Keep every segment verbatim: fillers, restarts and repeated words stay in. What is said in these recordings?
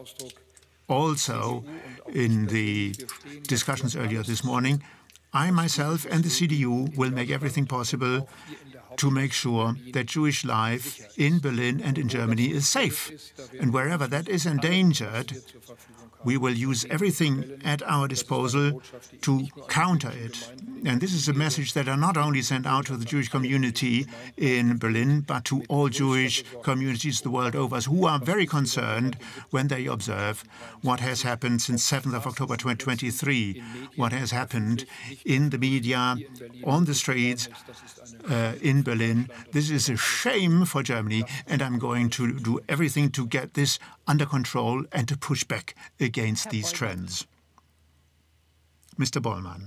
also in the discussions earlier this morning, I myself and the C D U will make everything possible to make sure that Jewish life in Berlin and in Germany is safe. And wherever that is endangered, we will use everything at our disposal to counter it. And this is a message that I not only send out to the Jewish community in Berlin, but to all Jewish communities the world over who are very concerned when they observe what has happened since seventh of October twenty twenty-three, what has happened in the media, on the streets uh, in Berlin. This is a shame for Germany, and I'm going to do everything to get this under control and to push back against these trends. Mister Bollmann.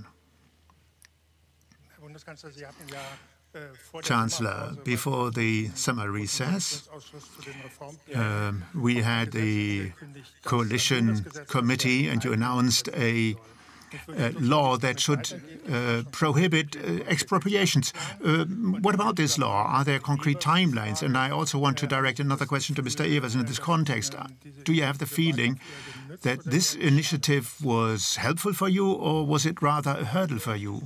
Chancellor, before the summer recess, um, we had the coalition committee, and you announced a Uh, law that should uh, prohibit uh, expropriations. Uh, what about this law? Are there concrete timelines? And I also want to direct another question to Mister Eversen in this context. Do you have the feeling that this initiative was helpful for you, or was it rather a hurdle for you?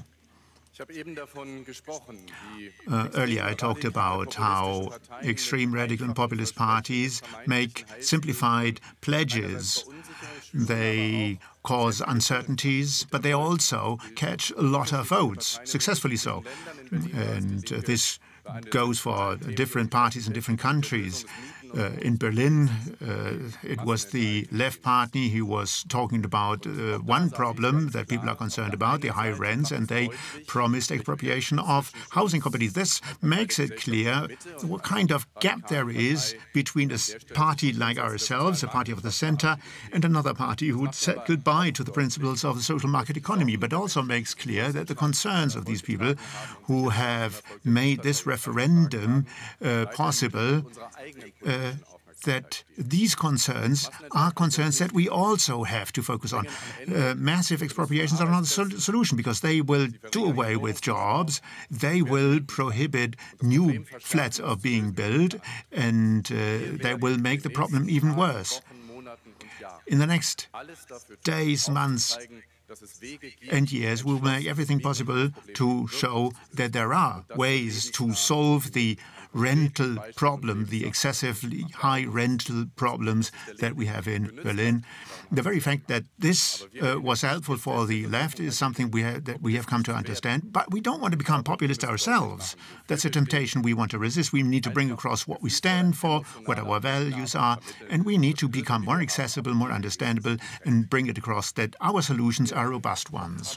Uh, earlier I talked about how extreme radical and populist parties make simplified pledges. They cause uncertainties, but they also catch a lot of votes, successfully so. And uh, this goes for different parties in different countries. Uh, in Berlin, uh, it was the left party who was talking about uh, one problem that people are concerned about, the high rents, and they promised expropriation of housing companies. This makes it clear what kind of gap there is between a party like ourselves, a party of the center, and another party who would say goodbye to the principles of the social market economy, but also makes clear that the concerns of these people who have made this referendum uh, possible uh, that these concerns are concerns that we also have to focus on. Uh, massive expropriations are not a sol solution because they will do away with jobs, they will prohibit new flats of being built, and uh, they will make the problem even worse. In the next days, months, and years, we will make everything possible to show that there are ways to solve the rental problem, the excessively high rental problems that we have in Berlin. The very fact that this uh, was helpful for the left is something we have, that we have come to understand, but we don't want to become populist ourselves. That's a temptation we want to resist. We need to bring across what we stand for, what our values are, and we need to become more accessible, more understandable, and bring it across that our solutions are robust ones.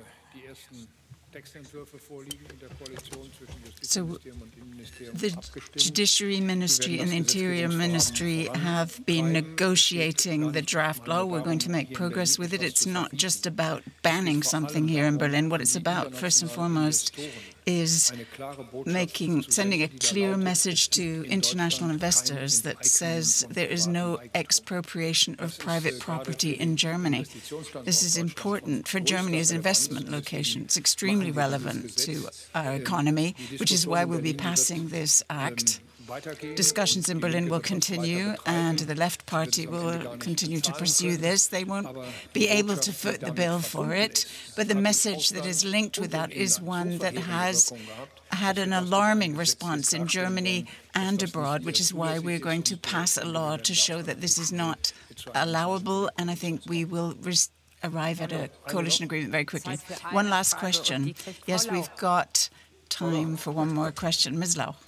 So the Judiciary Ministry and the Interior Ministry have been negotiating the draft law. We're going to make progress with it. It's not just about banning something here in Berlin. What it's about, first and foremost, is making, sending a clear message to international investors that says there is no expropriation of private property in Germany. This is important for Germany as an investment location. It's extremely relevant to our economy, which is why we'll be passing this act. Discussions in Berlin will continue, and the Left Party will continue to pursue this. They won't be able to foot the bill for it, but the message that is linked with that is one that has had an alarming response in Germany and abroad, which is why we're going to pass a law to show that this is not allowable, and I think we will arrive at a coalition agreement very quickly. One last question. Yes, we've got time for one more question. Miz Lauch.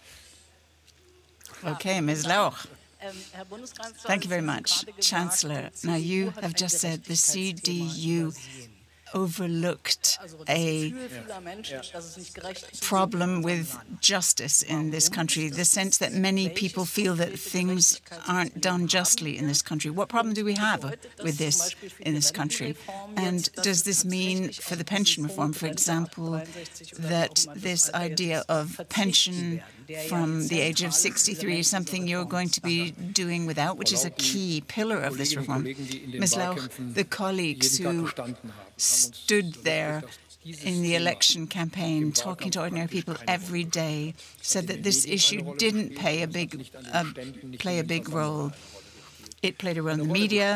Okay, Miz Lauch. Thank you very much. Chancellor, now you have just said the C D U overlooked a problem with justice in this country, the sense that many people feel that things aren't done justly in this country. What problem do we have with this in this country? And does this mean for the pension reform, for example, that this idea of pension from the age of sixty-three is something you're going to be doing without, which is a key pillar of this reform? Miz Lauch, the colleagues who stood there in the election campaign talking to ordinary people every day said that this issue didn't pay a big, uh, play a big role. It played a role in the media.